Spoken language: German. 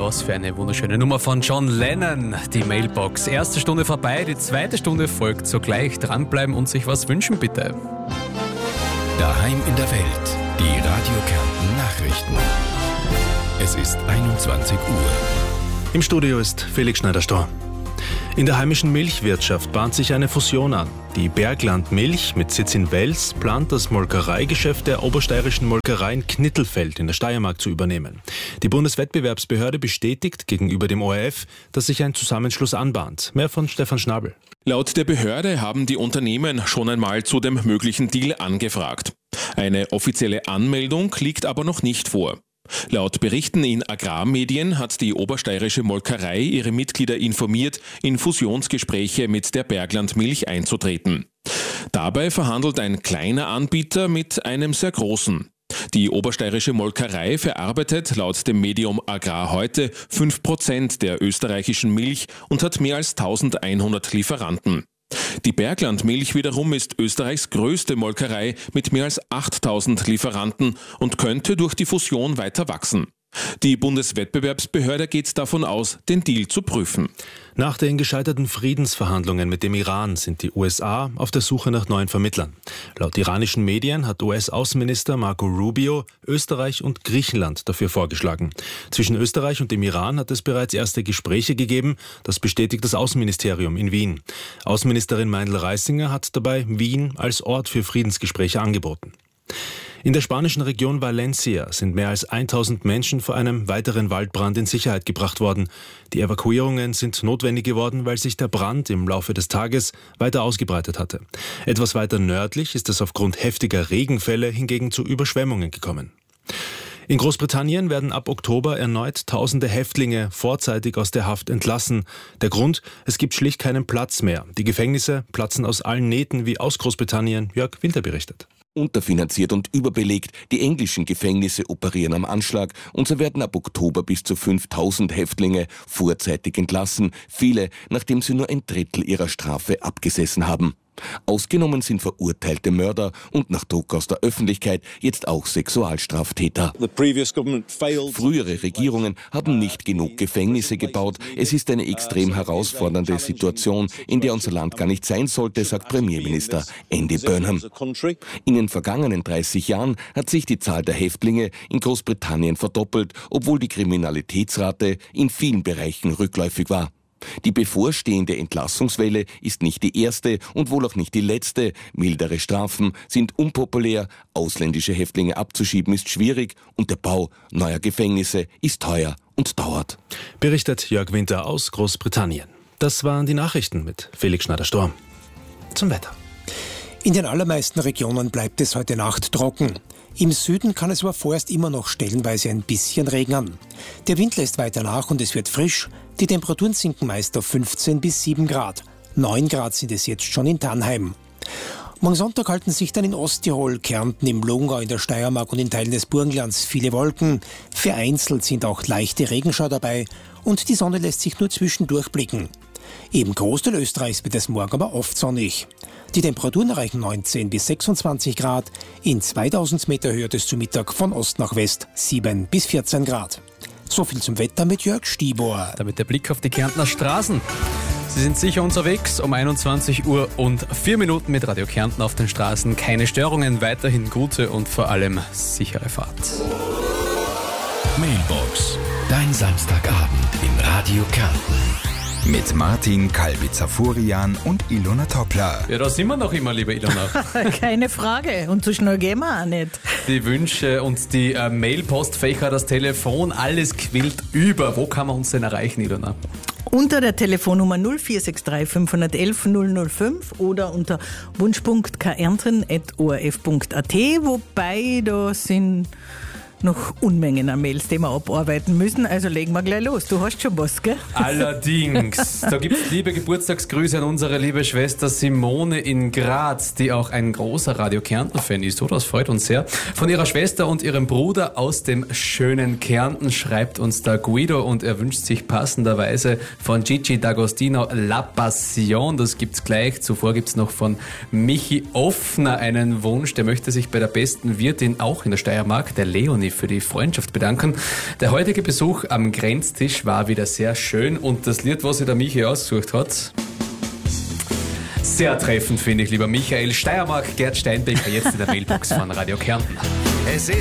Was für eine wunderschöne Nummer von John Lennon, die Mailbox. Erste Stunde vorbei, die zweite Stunde folgt sogleich. Dranbleiben und sich was wünschen, bitte. Daheim in der Welt, die Radio Kärnten Nachrichten. Es ist 21 Uhr. Im Studio ist Felix Schneider-Stor. In der heimischen Milchwirtschaft bahnt sich eine Fusion an. Die Bergland Milch mit Sitz in Wels plant, das Molkereigeschäft der obersteirischen Molkerei in Knittelfeld in der Steiermark zu übernehmen. Die Bundeswettbewerbsbehörde bestätigt gegenüber dem ORF, dass sich ein Zusammenschluss anbahnt. Mehr von Stefan Schnabel. Laut der Behörde haben die Unternehmen schon einmal zu dem möglichen Deal angefragt. Eine offizielle Anmeldung liegt aber noch nicht vor. Laut Berichten in Agrarmedien hat die obersteirische Molkerei ihre Mitglieder informiert, in Fusionsgespräche mit der Bergland Milch einzutreten. Dabei verhandelt ein kleiner Anbieter mit einem sehr großen. Die obersteirische Molkerei verarbeitet laut dem Medium Agrar heute 5% der österreichischen Milch und hat mehr als 1100 Lieferanten. Die Bergland Milch wiederum ist Österreichs größte Molkerei mit mehr als 8000 Lieferanten und könnte durch die Fusion weiter wachsen. Die Bundeswettbewerbsbehörde geht davon aus, den Deal zu prüfen. Nach den gescheiterten Friedensverhandlungen mit dem Iran sind die USA auf der Suche nach neuen Vermittlern. Laut iranischen Medien hat US-Außenminister Marco Rubio Österreich und Griechenland dafür vorgeschlagen. Zwischen Österreich und dem Iran hat es bereits erste Gespräche gegeben, das bestätigt das Außenministerium in Wien. Außenministerin Meindl-Reisinger hat dabei Wien als Ort für Friedensgespräche angeboten. In der spanischen Region Valencia sind mehr als 1000 Menschen vor einem weiteren Waldbrand in Sicherheit gebracht worden. Die Evakuierungen sind notwendig geworden, weil sich der Brand im Laufe des Tages weiter ausgebreitet hatte. Etwas weiter nördlich ist es aufgrund heftiger Regenfälle hingegen zu Überschwemmungen gekommen. In Großbritannien werden ab Oktober erneut tausende Häftlinge vorzeitig aus der Haft entlassen. Der Grund? Es gibt schlicht keinen Platz mehr. Die Gefängnisse platzen aus allen Nähten, wie aus Großbritannien Jörg Winter berichtet. Unterfinanziert und überbelegt, die englischen Gefängnisse operieren am Anschlag und so werden ab Oktober bis zu 5000 Häftlinge vorzeitig entlassen, viele, nachdem sie nur ein Drittel ihrer Strafe abgesessen haben. Ausgenommen sind verurteilte Mörder und nach Druck aus der Öffentlichkeit jetzt auch Sexualstraftäter. Frühere Regierungen haben nicht genug Gefängnisse gebaut. Es ist eine extrem herausfordernde Situation, in der unser Land gar nicht sein sollte, sagt Premierminister Andy Burnham. In den vergangenen 30 Jahren hat sich die Zahl der Häftlinge in Großbritannien verdoppelt, obwohl die Kriminalitätsrate in vielen Bereichen rückläufig war. Die bevorstehende Entlassungswelle ist nicht die erste und wohl auch nicht die letzte. Mildere Strafen sind unpopulär, ausländische Häftlinge abzuschieben ist schwierig und der Bau neuer Gefängnisse ist teuer und dauert. Berichtet Jörg Winter aus Großbritannien. Das waren die Nachrichten mit Felix Schneider-Stor. Zum Wetter. In den allermeisten Regionen bleibt es heute Nacht trocken. Im Süden kann es aber vorerst immer noch stellenweise ein bisschen regnen. Der Wind lässt weiter nach und es wird frisch. Die Temperaturen sinken meist auf 15 bis 7 Grad. 9 Grad sind es jetzt schon in Tannheim. Morgen Sonntag halten sich dann in Osttirol, Kärnten, im Lungau, in der Steiermark und in Teilen des Burgenlands viele Wolken. Vereinzelt sind auch leichte Regenschauer dabei und die Sonne lässt sich nur zwischendurch blicken. Im Großteil Österreichs wird es morgen aber oft sonnig. Die Temperaturen erreichen 19 bis 26 Grad. In 2000 Meter Höhe ist zu Mittag von Ost nach West 7 bis 14 Grad. So viel zum Wetter mit Jörg Stibor. Damit der Blick auf die Kärntner Straßen. Sie sind sicher unterwegs um 21 Uhr und 4 Minuten mit Radio Kärnten auf den Straßen. Keine Störungen, weiterhin gute und vor allem sichere Fahrt. Mailbox, dein Samstagabend in Radio Kärnten. Mit Martin Kalbitzer-Furian und Ilona Toppler. Ja, da sind wir noch immer, liebe Ilona. Keine Frage. Und so schnell gehen wir auch nicht. Die Wünsche und die Mail-Postfächer, das Telefon, alles quillt über. Wo kann man uns denn erreichen, Ilona? Unter der Telefonnummer 0463 511 005 oder unter wunsch.kärnten@orf.at, wobei da sind noch Unmengen an Mails, die wir abarbeiten müssen. Also legen wir gleich los. Du hast schon was, gell? Allerdings. Da gibt es liebe Geburtstagsgrüße an unsere liebe Schwester Simone in Graz, die auch ein großer Radio Kärnten-Fan ist. Oh, das freut uns sehr. Von ihrer Schwester und ihrem Bruder aus dem schönen Kärnten schreibt uns da Guido und er wünscht sich passenderweise von Gigi D'Agostino La Passion. Das gibt's gleich. Zuvor gibt's noch von Michi Offner einen Wunsch. Der möchte sich bei der besten Wirtin auch in der Steiermark, der Leonie, für die Freundschaft bedanken. Der heutige Besuch am Grenztisch war wieder sehr schön und das Lied, was sich der Michi ausgesucht hat, sehr treffend, finde ich, lieber Michael. Steiermark, Gerd Steinbecker, jetzt in der Mailbox von Radio Kärnten. Es ist